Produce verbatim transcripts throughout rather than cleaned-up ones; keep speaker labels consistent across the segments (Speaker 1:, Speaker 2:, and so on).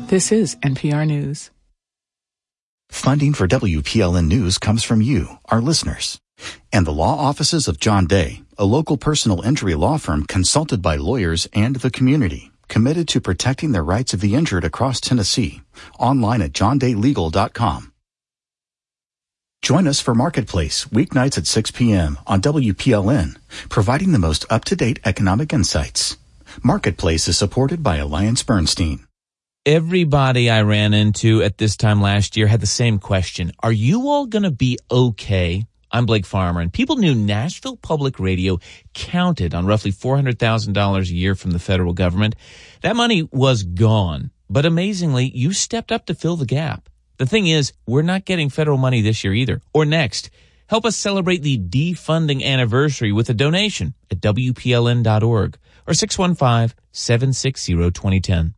Speaker 1: This is N P R News.
Speaker 2: Funding for W P L N News comes from you, our listeners. And the law offices of John Day, a local personal injury law firm consulted by lawyers and the community, committed to protecting the rights of the injured across Tennessee. Online at john day legal dot com. Join us for Marketplace, weeknights at six p.m. on W P L N, providing the most up-to-date economic insights. Marketplace is supported by Alliance Bernstein.
Speaker 3: Everybody I ran into at this time last year had the same question. Are you all going to be okay? I'm Blake Farmer, and people knew Nashville Public Radio counted on roughly four hundred thousand dollars a year from the federal government. That money was gone, but amazingly, you stepped up to fill the gap. The thing is, we're not getting federal money this year either, or next. Help us celebrate the defunding anniversary with a donation at W P L N dot org or six one five, seven six zero, two zero one zero.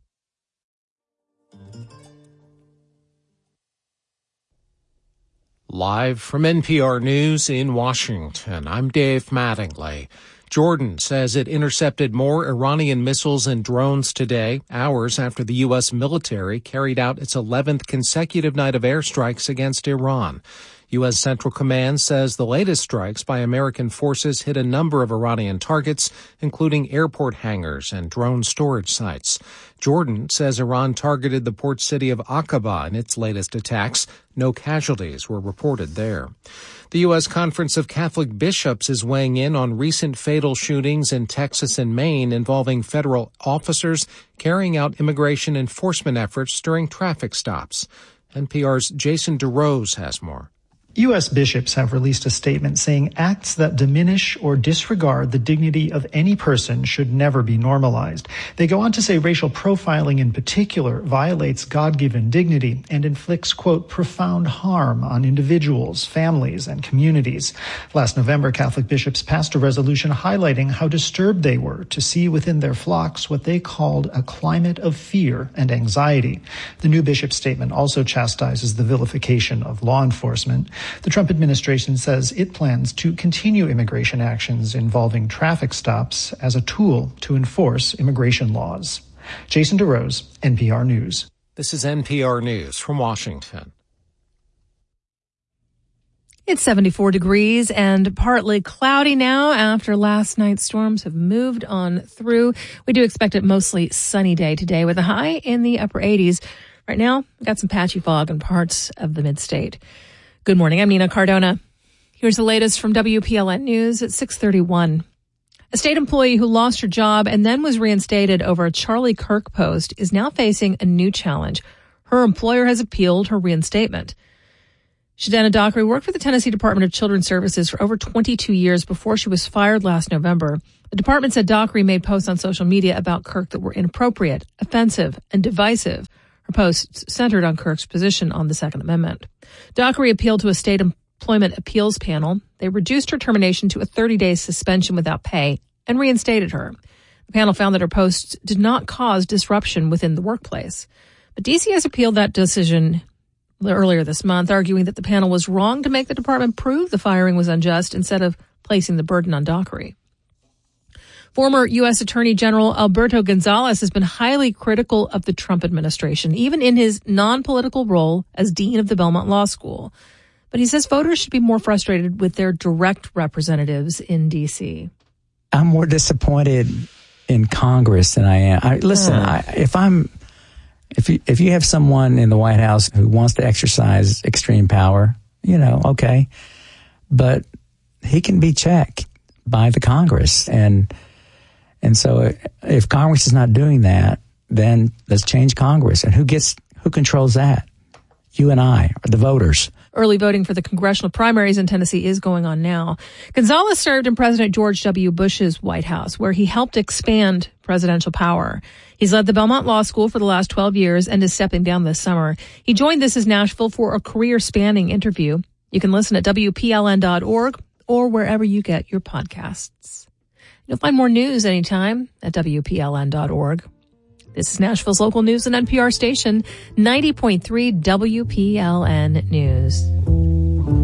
Speaker 4: Live from N P R News in Washington, I'm Dave Mattingly. Jordan says it intercepted more Iranian missiles and drones today, hours after the U S military carried out its eleventh consecutive night of airstrikes against Iran. U S Central Command says the latest strikes by American forces hit a number of Iranian targets, including airport hangars and drone storage sites. Jordan says Iran targeted the port city of Aqaba in its latest attacks. No casualties were reported there. The U S Conference of Catholic Bishops is weighing in on recent fatal shootings in Texas and Maine involving federal officers carrying out immigration enforcement efforts during traffic stops. N P R's Jason DeRose has more.
Speaker 5: U S bishops have released a statement saying acts that diminish or disregard the dignity of any person should never be normalized. They go on to say racial profiling in particular violates God-given dignity and inflicts, quote, profound harm on individuals, families, and communities. Last November, Catholic bishops passed a resolution highlighting how disturbed they were to see within their flocks what they called a climate of fear and anxiety. The new bishop statement also chastises the vilification of law enforcement. The Trump administration says it plans to continue immigration actions involving traffic stops as a tool to enforce immigration laws. Jason DeRose, N P R News.
Speaker 4: This is N P R News from Washington.
Speaker 6: It's seventy-four degrees and partly cloudy now after last night's storms have moved on through. We do expect a mostly sunny day today with a high in the upper eighties. Right now, we've got some patchy fog in parts of the mid-state. Good morning. I'm Nina Cardona. Here's the latest from W P L N News at six thirty-one. A state employee who lost her job and then was reinstated over a Charlie Kirk post is now facing a new challenge. Her employer has appealed her reinstatement. Shadana Dockery worked for the Tennessee Department of Children's Services for over twenty-two years before she was fired last November. The department said Dockery made posts on social media about Kirk that were inappropriate, offensive, and divisive. Her posts centered on Kirk's position on the Second Amendment. Dockery appealed to a state employment appeals panel. They reduced her termination to a thirty-day suspension without pay and reinstated her. The panel found that her posts did not cause disruption within the workplace. But D C has appealed that decision earlier this month, arguing that the panel was wrong to make the department prove the firing was unjust instead of placing the burden on Dockery. Former U S Attorney General Alberto Gonzales has been highly critical of the Trump administration, even in his non-political role as dean of the Belmont Law School. But he says voters should be more frustrated with their direct representatives in D C.
Speaker 7: I'm more disappointed in Congress than I am. I, listen, uh. I, if I'm, if you, if you have someone in the White House who wants to exercise extreme power, you know, okay, but he can be checked by the Congress. And And so if Congress is not doing that, then let's change Congress. And who gets, who controls that? You and I, or the voters.
Speaker 6: Early voting for the congressional primaries in Tennessee is going on now. Gonzales served in President George W. Bush's White House, where he helped expand presidential power. He's led the Belmont Law School for the last twelve years and is stepping down this summer. He joined This Is Nashville for a career-spanning interview. You can listen at W P L N dot org or wherever you get your podcasts. You'll find more news anytime at W P L N dot org. This is Nashville's local news and N P R station, ninety point three W P L N News.